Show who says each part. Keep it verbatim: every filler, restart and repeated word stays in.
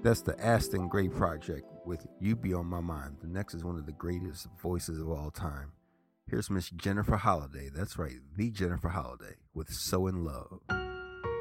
Speaker 1: That's the Aston Gray Project with You Be On My Mind. The next is one of the greatest voices of all time. Here's Miss Jennifer Holliday. That's right, the Jennifer Holliday with So In Love.